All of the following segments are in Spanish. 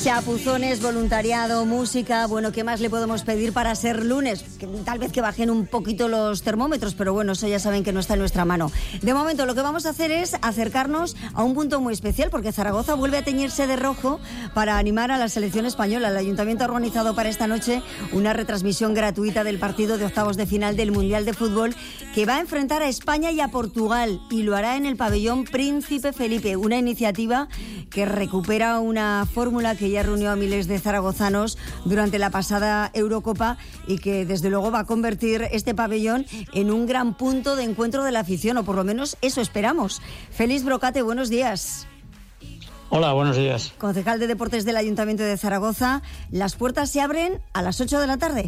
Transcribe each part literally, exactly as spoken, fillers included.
Chapuzones, voluntariado, música, bueno, ¿qué más le podemos pedir para ser lunes? Que, tal vez que bajen un poquito los termómetros, pero bueno, eso ya saben que no está en nuestra mano. De momento lo que vamos a hacer es acercarnos a un punto muy especial, porque Zaragoza vuelve a teñirse de rojo para animar a la selección española. El Ayuntamiento ha organizado para esta noche una retransmisión gratuita del partido de octavos de final del Mundial de Fútbol, que va a enfrentar a España y a Portugal, y lo hará en el pabellón Príncipe Felipe, una iniciativa que recupera una fórmula que ya reunió a miles de zaragozanos durante la pasada Eurocopa y que desde luego va a convertir este pabellón en un gran punto de encuentro de la afición, o por lo menos eso esperamos. Félix Brocate, buenos días. Hola, buenos días. Concejal de Deportes del Ayuntamiento de Zaragoza, las puertas se abren a las ocho de la tarde.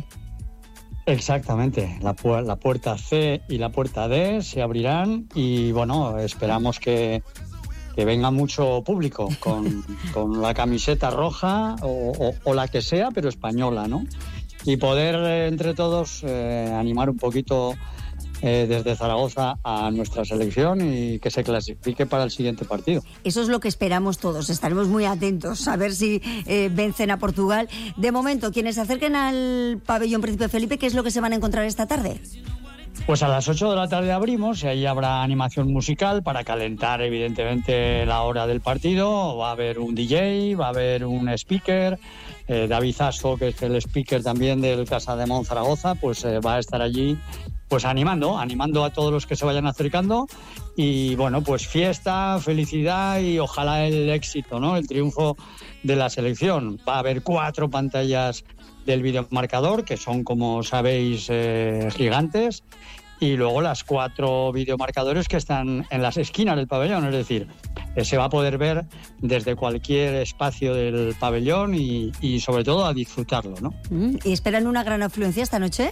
Exactamente, la, pu- la puerta C y la puerta D se abrirán y bueno, esperamos que que venga mucho público con, con la camiseta roja o, o, o la que sea, pero española, ¿no? Y poder eh, entre todos eh, animar un poquito eh, desde Zaragoza a nuestra selección y que se clasifique para el siguiente partido. Eso es lo que esperamos todos, estaremos muy atentos a ver si eh, vencen a Portugal. De momento, quienes se acerquen al pabellón Príncipe Felipe, ¿qué es lo que se van a encontrar esta tarde? Pues a las ocho de la tarde abrimos y ahí habrá animación musical para calentar evidentemente la hora del partido. Va a haber un D J, va a haber un speaker. Eh, David Zasco, que es el speaker también del Casa de Mon Zaragoza, pues eh, va a estar allí pues animando, animando a todos los que se vayan acercando. Y bueno, pues fiesta, felicidad y ojalá el éxito, ¿no? El triunfo de la selección. Va a haber cuatro pantallas del videomarcador, que son, como sabéis, eh, gigantes, y luego las cuatro videomarcadores que están en las esquinas del pabellón, es decir, eh, se va a poder ver desde cualquier espacio del pabellón y, y sobre todo a disfrutarlo, ¿no? ¿Y esperan una gran afluencia esta noche?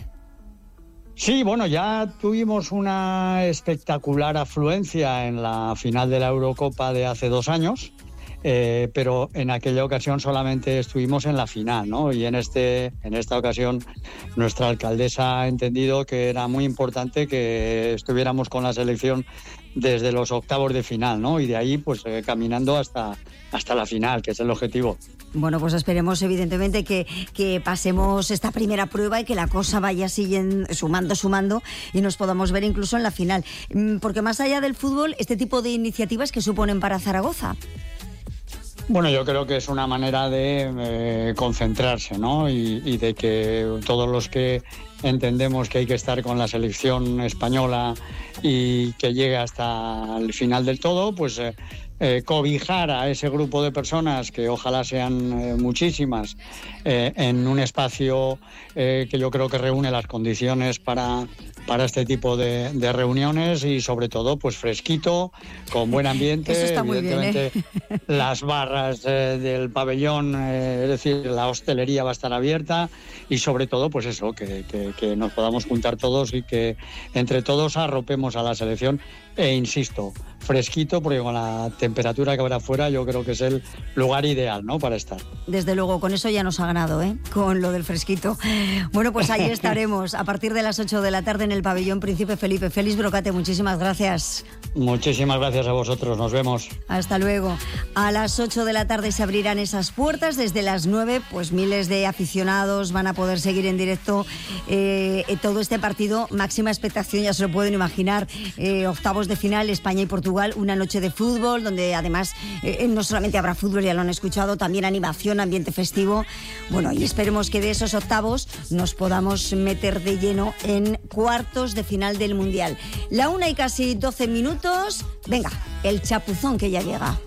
Sí, bueno, ya tuvimos una espectacular afluencia en la final de la Eurocopa de hace dos años, Eh, pero en aquella ocasión solamente estuvimos en la final, ¿no? Y en este, en esta ocasión nuestra alcaldesa ha entendido que era muy importante que estuviéramos con la selección desde los octavos de final, ¿no? Y de ahí, pues, eh, caminando hasta, hasta la final, que es el objetivo. Bueno, pues esperemos evidentemente que, que pasemos esta primera prueba y que la cosa vaya siguiendo, sumando, sumando y nos podamos ver incluso en la final. Porque más allá del fútbol, este tipo de iniciativas, ¿qué suponen para Zaragoza? Bueno, yo creo que es una manera de eh, concentrarse, ¿no? Y, y de que todos los que entendemos que hay que estar con la selección española y que llegue hasta el final del todo, pues eh, eh, cobijar a ese grupo de personas, que ojalá sean eh, muchísimas, eh, en un espacio eh, que yo creo que reúne las condiciones para... para este tipo de, de reuniones y sobre todo pues fresquito, con buen ambiente. Eso está muy bien, ¿eh? Las barras eh, del pabellón, eh, es decir, la hostelería va a estar abierta y sobre todo pues eso, que, que, que nos podamos juntar todos y que entre todos arropemos a la selección e insisto, fresquito, porque con la temperatura que habrá afuera yo creo que es el lugar ideal, ¿no?, para estar. Desde luego, con eso ya nos ha ganado, ¿eh?, con lo del fresquito. Bueno, pues ahí estaremos a partir de las ocho de la tarde en el pabellón Príncipe Felipe. Félix Brocate, muchísimas gracias. Muchísimas gracias a vosotros, nos vemos. Hasta luego. A las ocho de la tarde se abrirán esas puertas. Desde las nueve, pues miles de aficionados van a poder seguir en directo eh, todo este partido. Máxima expectación, ya se lo pueden imaginar. Eh, octavos de final, España y Portugal, una noche de fútbol, donde además eh, no solamente habrá fútbol, ya lo han escuchado, también animación, ambiente festivo. Bueno, y esperemos que de esos octavos nos podamos meter de lleno en cuartos de final del Mundial. La una y casi doce minutos. Venga, el chapuzón que ya llega.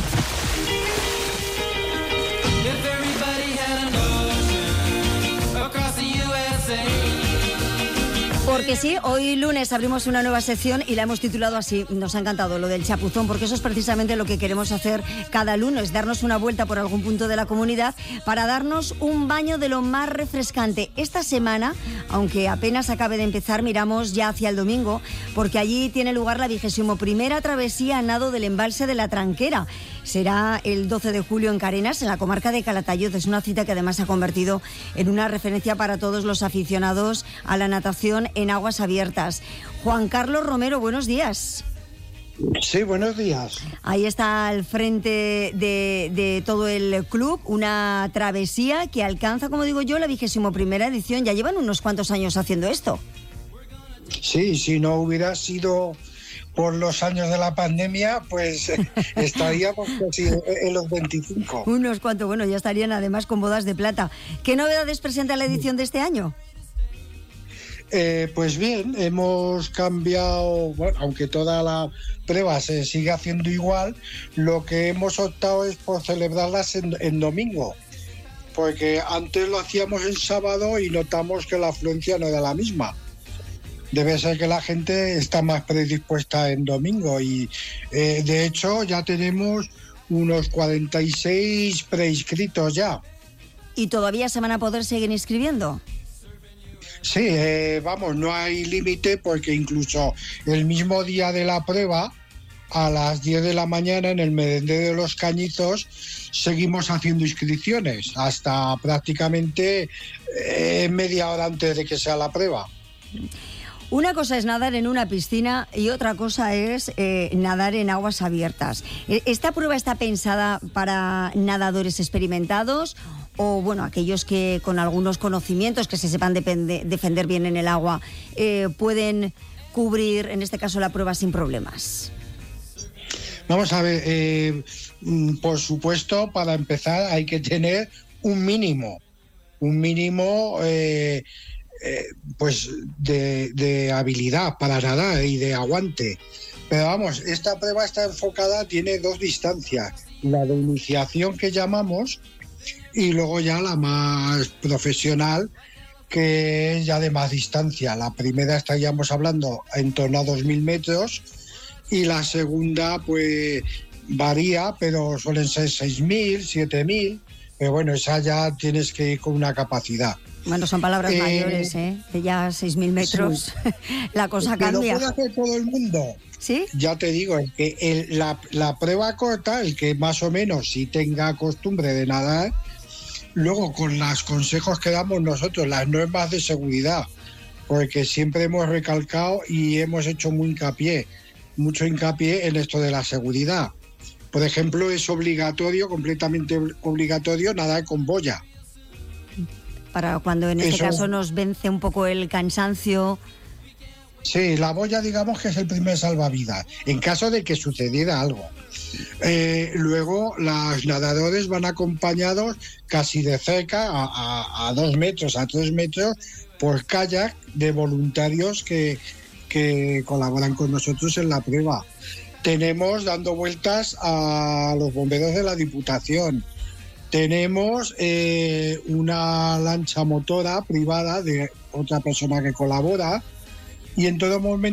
Porque sí, hoy lunes abrimos una nueva sección y la hemos titulado así. Nos ha encantado lo del chapuzón, porque eso es precisamente lo que queremos hacer cada lunes, darnos una vuelta por algún punto de la comunidad para darnos un baño de lo más refrescante. Esta semana, aunque apenas acabe de empezar, miramos ya hacia el domingo, porque allí tiene lugar la vigésimo primera travesía a nado del embalse de la Tranquera. Será el doce de julio en Carenas, en la comarca de Calatayud. Es una cita que además se ha convertido en una referencia para todos los aficionados a la natación en aguas abiertas. Juan Carlos Romero, buenos días. Sí, buenos días. Ahí está al frente de, de todo el club una travesía que alcanza, como digo yo, la vigésimo primera edición. Ya llevan unos cuantos años haciendo esto. Sí, si no hubiera sido por los años de la pandemia, pues estaríamos casi en los veinticinco. Unos cuantos, bueno, ya estarían además con bodas de plata. ¿Qué novedades presenta la edición de este año? Eh, pues bien, hemos cambiado, bueno, aunque toda la prueba se sigue haciendo igual, lo que hemos optado es por celebrarlas en, en domingo, porque antes lo hacíamos en sábado y notamos que la afluencia no era la misma. Debe ser que la gente está más predispuesta en domingo y eh, de hecho ya tenemos unos cuarenta y seis preinscritos ya. ¿Y todavía se van a poder seguir inscribiendo? Sí, eh, vamos, no hay límite porque incluso el mismo día de la prueba, a las diez de la mañana en el merendero de los Cañizos, seguimos haciendo inscripciones hasta prácticamente eh, media hora antes de que sea la prueba. Una cosa es nadar en una piscina y otra cosa es eh, nadar en aguas abiertas. ¿Esta prueba está pensada para nadadores experimentados o, bueno, aquellos que con algunos conocimientos, que se sepan depende, defender bien en el agua, eh, pueden cubrir, en este caso, la prueba sin problemas? Vamos a ver, eh, por supuesto, para empezar hay que tener un mínimo, un mínimo... Eh, Eh, pues de, de habilidad para nadar y de aguante. Pero vamos, esta prueba está enfocada, tiene dos distancias, la de iniciación que llamamos y luego ya la más profesional, que es ya de más distancia. La primera estaríamos hablando en torno a dos mil metros y la segunda pues varía, pero suelen ser seis mil, siete mil, pero bueno, esa ya tienes que ir con una capacidad. Bueno, son palabras eh, mayores, ¿eh? De ya seis mil metros, sí. La cosa que cambia. Lo puede hacer todo el mundo. ¿Sí? Ya te digo, el que el, la, la prueba corta, el que más o menos sí tenga costumbre de nadar, luego con los consejos que damos nosotros, las normas de seguridad, porque siempre hemos recalcado y hemos hecho muy hincapié, mucho hincapié en esto de la seguridad. Por ejemplo, es obligatorio, completamente obligatorio, nadar con boya. Para cuando en este Eso, caso nos vence un poco el cansancio. Sí, la boya digamos que es el primer salvavidas, en caso de que sucediera algo. Eh, luego los nadadores van acompañados casi de cerca, a, a, a dos metros, a tres metros, por kayak de voluntarios que, que colaboran con nosotros en la prueba. Tenemos dando vueltas a los bomberos de la Diputación. Tenemos eh, una lancha motora privada de otra persona que colabora y en todo momento